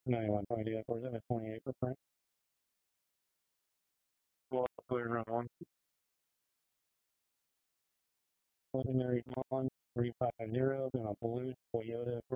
91.8, 28%. Well, clear run one. Preliminary 1350 in a blue Toyota